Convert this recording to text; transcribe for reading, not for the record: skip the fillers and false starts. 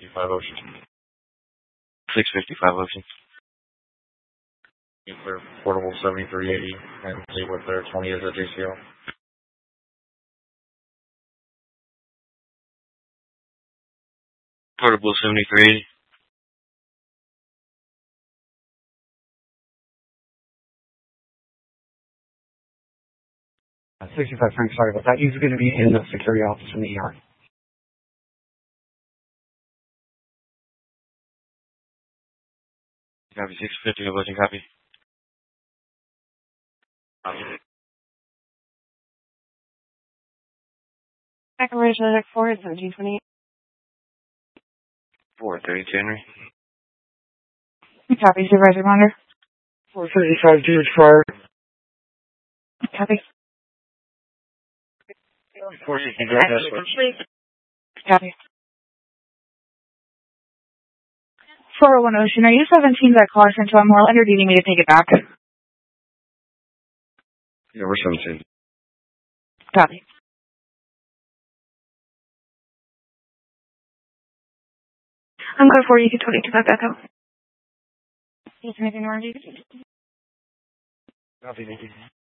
655 Ocean. 655 Ocean. Clear portable 7380 and see what their 20 is at JCO. Portable 7380. 65 Frank, sorry about that. He's going to be in the security office in the ER. Copy 650 Ocean, copy. Declaration of 4 is 1728. 432 Henry. Copy, Supervisor Monder. 435 George Fryer. Copy. 40, you can go ahead. Copy. 401 Ocean, are you 17 that caller sent to Moreland, or do you need me to take it back? Yeah, we're 17. Copy. I'm good for you. You can 22 back out. Is there anything wrong with you? Copy, thank you.